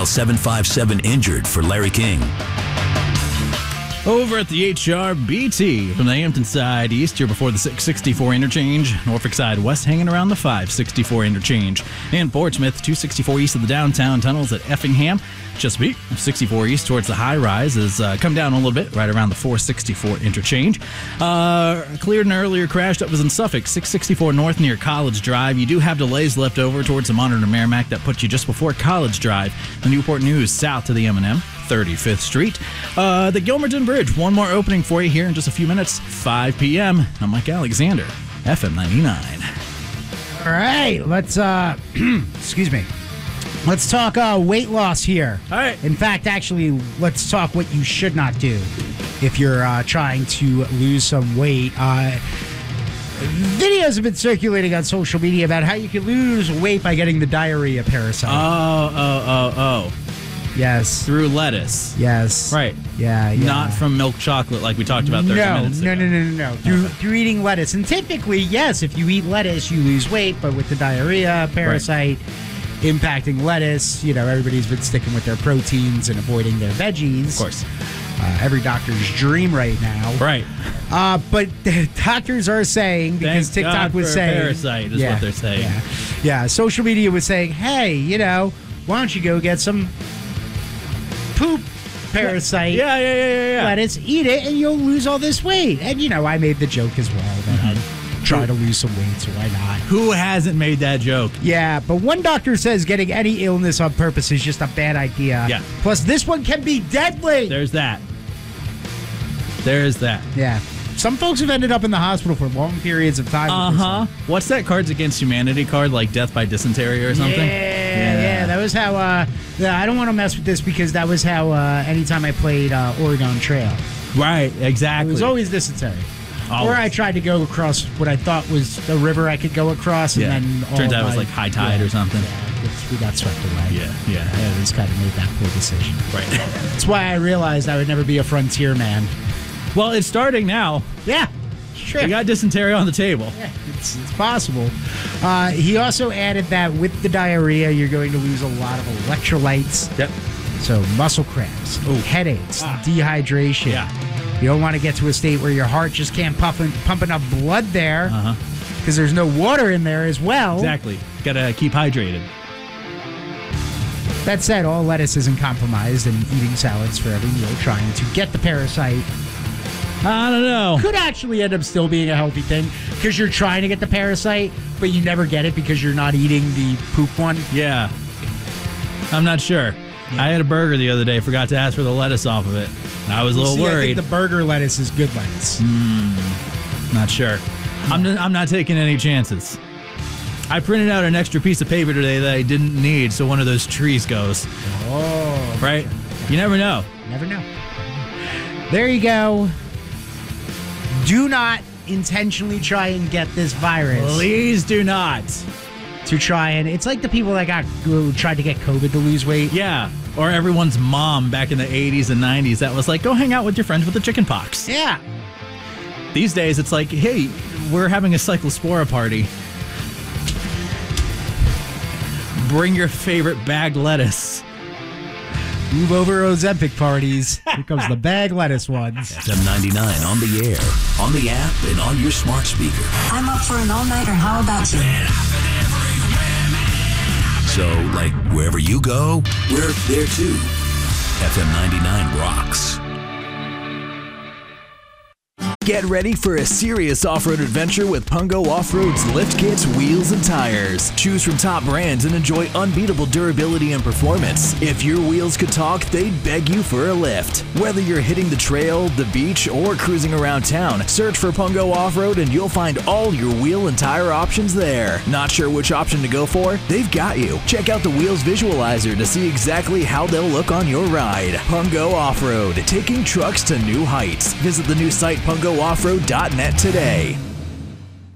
Dial 757 injured for Larry King. Over at the HRBT from the Hampton side east, here before the 664 interchange. Norfolk side west, hanging around the 564 interchange. In Portsmouth, 264 east of the downtown tunnels at Effingham. Chesapeake, 64 east towards the high rise, has come down a little bit right around the 464 interchange. Cleared an earlier crash that was in Suffolk, 664 north near College Drive. You do have delays left over towards the Monitor Merrimack that puts you just before College Drive. The Newport News south to the M&M, 35th Street. The Gilmerton Bridge, one more opening for you here in just a few minutes, 5 p.m. I'm Mike Alexander, FM 99. All right, let's, excuse me. Let's talk weight loss here. All right. In fact, actually, let's talk what you should not do if you're trying to lose some weight. Videos have been circulating on social media about how you can lose weight by getting the diarrhea parasite. Oh. Yes. Through lettuce. Yes. Right. Yeah. Not from milk chocolate like we talked about 30 minutes ago. No. Through eating lettuce. And typically, yes, if you eat lettuce, you lose weight, but with the diarrhea parasite impacting lettuce, everybody's been sticking with their proteins and avoiding their veggies. Of course. Every doctor's dream right now. Right. But the doctors are saying, because Thank TikTok God was for saying. A parasite is what they're saying. Yeah. Social media was saying, hey, why don't you go get some poop parasite lettuce, eat it, and you'll lose all this weight. And, I made the joke as well that I'd try to lose some weight, so why not? Who hasn't made that joke? Yeah, but one doctor says getting any illness on purpose is just a bad idea. Yeah. Plus, this one can be deadly. There's that. Yeah. Some folks have ended up in the hospital for long periods of time. What's that Cards Against Humanity card, like death by dysentery or something? Yeah. That was how, I don't want to mess with this because that was how anytime I played Oregon Trail. Right, exactly. It was always dysentery. Always. Or I tried to go across what I thought was a river I could go across, and then turns out it was like high tide or something. Yeah, we got swept away. Yeah. I always kind of made that poor decision. Right. That's why I realized I would never be a frontier man. Well, it's starting now. Yeah, sure. We got dysentery on the table. Yeah, it's possible. He also added that with the diarrhea, you're going to lose a lot of electrolytes. Yep. So muscle cramps, headaches, dehydration. Yeah. You don't want to get to a state where your heart just can't pump enough blood there because there's no water in there as well. Exactly. Got to keep hydrated. That said, all lettuce isn't compromised, and eating salads for every meal trying to get the parasite I don't know. could actually end up still being a healthy thing because you're trying to get the parasite, but you never get it because you're not eating the poop one. Yeah. I'm not sure. I had a burger the other day, forgot to ask for the lettuce off of it. I was a little worried. I think the burger lettuce is good lettuce. Not sure. I'm not taking any chances. I printed out an extra piece of paper today that I didn't need, so one of those trees goes. Oh. Right? You never know. Never know. There you go. Do not intentionally try and get this virus. Please do not. To try and... It's like the people that tried to get COVID to lose weight. Yeah. Or everyone's mom back in the 80s and 90s that was like, go hang out with your friends with the chicken pox. Yeah. These days, it's like, hey, we're having a cyclospora party. Bring your favorite bagged lettuce. Move over Ozempic parties. Here comes the bag lettuce ones. FM 99 on the air, on the app, and on your smart speaker. I'm up for an all-nighter. How about you? So, like, wherever you go, we're there too. FM 99 rocks. Get ready for a serious off-road adventure with Pungo Off-Road's lift kits, wheels, and tires. Choose from top brands and enjoy unbeatable durability and performance. If your wheels could talk, they'd beg you for a lift. Whether you're hitting the trail, the beach, or cruising around town, search for Pungo Off-Road and you'll find all your wheel and tire options there. Not sure which option to go for? They've got you. Check out the Wheels Visualizer to see exactly how they'll look on your ride. Pungo Off-Road, taking trucks to new heights. Visit the new site pungo.offroad.net today.